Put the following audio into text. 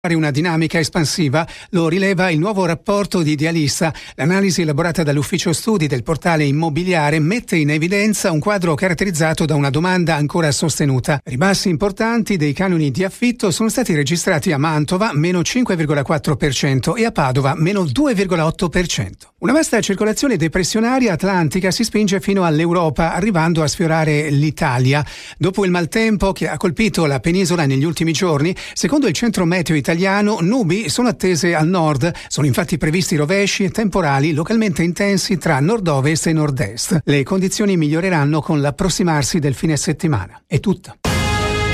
Una dinamica espansiva lo rileva il nuovo rapporto di Idealista. L'analisi elaborata dall'ufficio studi del portale immobiliare mette in evidenza un quadro caratterizzato da una domanda ancora sostenuta. Ribassi importanti dei canoni di affitto sono stati registrati a Mantova meno 5,4% e a Padova meno 2,8%. Una vasta circolazione depressionaria atlantica si spinge fino all'Europa, arrivando a sfiorare l'Italia. Dopo il maltempo che ha colpito la penisola negli ultimi giorni, secondo il centro meteo italiano, nubi sono attese al nord. Sono infatti previsti rovesci e temporali localmente intensi tra nord-ovest e nord-est. Le condizioni miglioreranno con l'approssimarsi del fine settimana. È tutto.